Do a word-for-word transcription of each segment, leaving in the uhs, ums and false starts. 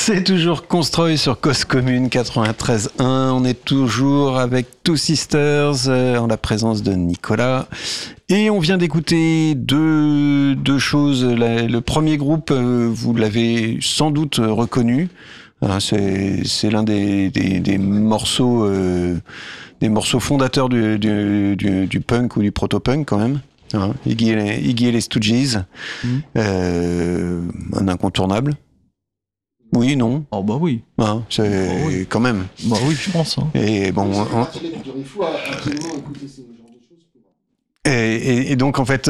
C'est toujours Constroy sur Cause Commune quatre-vingt-treize un. On est toujours avec Two Sisters euh, en la présence de Nicolas. Et on vient d'écouter deux, deux choses. La, le premier groupe, euh, vous l'avez sans doute reconnu. Hein, c'est, c'est l'un des, des, des morceaux, euh, des morceaux fondateurs du, du, du, du punk ou du proto-punk quand même. Hein, Iggy, et les, Iggy et les Stooges. Mmh. Euh, un incontournable. Oui, non. Oh bah oui. Ah, c'est oh oui. quand même. Bah oui, je pense. Hein. Et bon. On... Et, et, et donc en fait,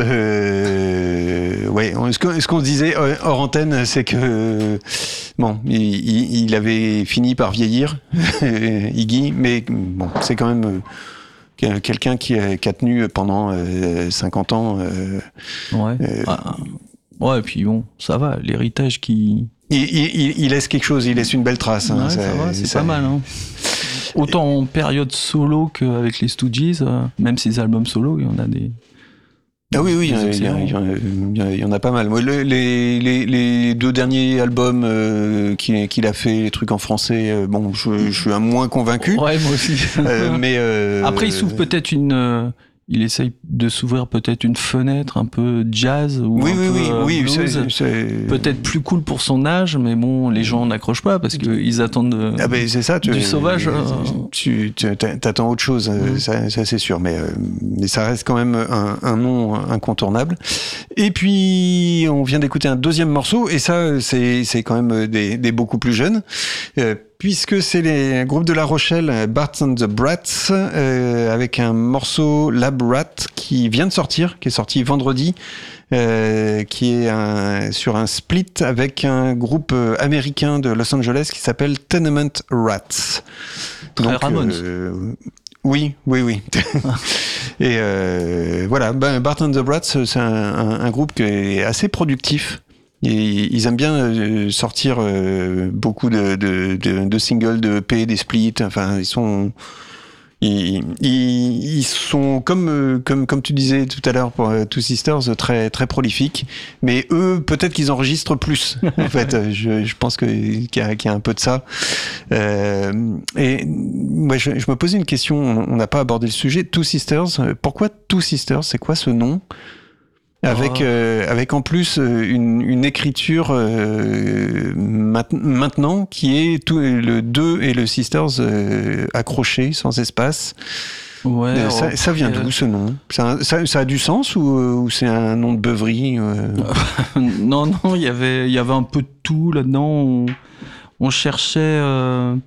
euh, ouais, ce, que, ce qu'on se disait hors antenne, c'est que bon, il, il, il avait fini par vieillir, Iggy, mais bon, c'est quand même euh, quelqu'un qui a, qui a tenu pendant euh, cinquante ans. Euh, ouais. Euh, ah, ouais, et puis bon, ça va, l'héritage qui. Il, il, il laisse quelque chose, il laisse une belle trace. Hein, ouais, ça, ça va, c'est ça. Pas mal. Hein. Autant en période solo qu'avec les Stooges, euh, même ces albums solo, il y en a des. Ah oui, oui, il y, il, y a, il y en a pas mal. Moi, le, les, les, les deux derniers albums euh, qu'il, qu'il a fait, les trucs en français, euh, bon, je, je suis un moins convaincu. Ouais, moi aussi. euh, mais euh, après, il s'ouvre peut-être une. Euh, il essaye de s'ouvrir peut-être une fenêtre un peu jazz ou oui, un oui, peu oui, euh, oui, blues. C'est, c'est... Peut-être plus cool pour son âge, mais bon, les gens n'accrochent pas parce qu'ils attendent de, ah ben c'est ça, tu, du sauvage. Tu, tu, tu t'attends autre chose, mmh. ça, ça c'est sûr, mais, mais ça reste quand même un, un nom incontournable. Et puis, on vient d'écouter un deuxième morceau, et ça, c'est, c'est quand même des, des beaucoup plus jeunes. Euh, puisque c'est les groupes de La Rochelle, Bart and the Brats, euh, avec un morceau Lab Rat qui vient de sortir, qui est sorti vendredi, euh, qui est un, sur un split avec un groupe américain de Los Angeles qui s'appelle Tenement Rats. Très Donc, Ramones. Euh, oui, oui, oui. Et euh, voilà, ben, Bart and the Brats, c'est un, un, un groupe qui est assez productif. Et ils aiment bien sortir beaucoup de, de, de, de singles, de E P, des splits. Enfin, ils sont, ils, ils, ils sont comme, comme, comme tu disais tout à l'heure pour Two Sisters, très, très prolifiques. Mais eux, peut-être qu'ils enregistrent plus. En fait, je, je pense que, qu'il y a, qu'il y a un peu de ça. Euh, et moi, je, je me posais une question. On n'a pas abordé le sujet. Two Sisters. Pourquoi Two Sisters? C'est quoi ce nom? Avec, euh, avec en plus une, une écriture euh, mat- maintenant qui est tout, le deux et le Sisters euh, accrochés, sans espace. Ouais, euh, ça, oh, ça vient d'où ce nom? ça, ça, ça a du sens ou, ou c'est un nom de beuverie euh... Non, non, y avait, y avait un peu de tout là-dedans. On, on cherchait euh,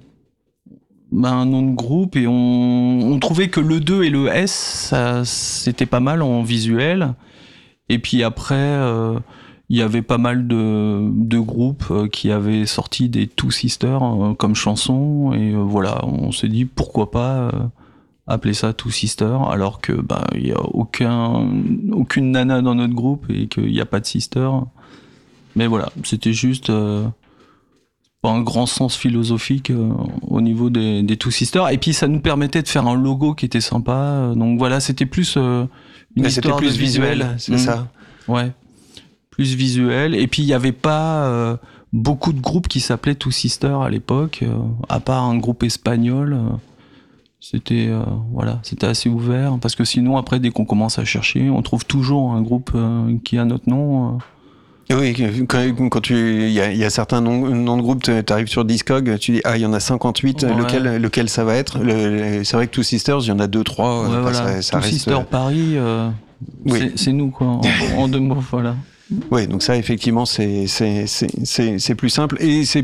ben, un nom de groupe et on, on trouvait que le deux et le S, ça, c'était pas mal en visuel. Et puis après, euh, il y avait pas mal de, de groupes euh, qui avaient sorti des Two Sisters euh, comme chanson. Et euh, voilà, on s'est dit pourquoi pas euh, appeler ça Two Sisters, alors que bah, il n'y a aucun, aucune nana dans notre groupe et qu'il n'y a pas de sister. Mais voilà, c'était juste euh, pas un grand sens philosophique euh, au niveau des, des Two Sisters. Et puis ça nous permettait de faire un logo qui était sympa. Donc voilà, c'était plus... Euh, Une Mais c'était plus visuel, visuel, c'est mmh. ça. Ouais, plus visuel. Et puis il y avait pas euh, beaucoup de groupes qui s'appelaient Two Sisters à l'époque, euh, à part un groupe espagnol. Euh, c'était euh, voilà, c'était assez ouvert parce que sinon après dès qu'on commence à chercher, on trouve toujours un groupe euh, qui a notre nom. Euh. Oui, quand, quand tu, il y a, y a certains noms, noms de groupes, tu arrives sur Discog, tu dis ah il y en a cinquante-huit, ouais. lequel, lequel ça va être. Le, c'est vrai que Two Sisters, il y en a deux, trois. Ouais, voilà. ça, ça Two reste... Sisters Paris, euh, oui. c'est, c'est nous quoi, en, en deux mots, voilà. Oui, donc ça effectivement c'est c'est c'est c'est c'est plus simple et c'est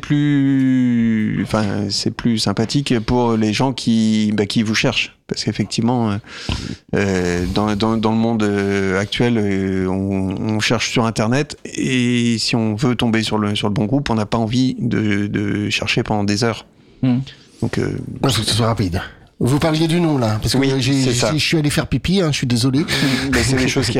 plus enfin c'est plus sympathique pour les gens qui bah, qui vous cherchent parce qu'effectivement euh, dans dans dans le monde actuel euh, on, on cherche sur internet et si on veut tomber sur le sur le bon groupe, on n'a pas envie de de chercher pendant des heures. Mmh. Donc euh, il faut que ce soit rapide. Vous parliez du nom là, parce que oui, j'ai, j'ai, je suis allé faire pipi, hein, je suis désolé. Mais c'est des choses qui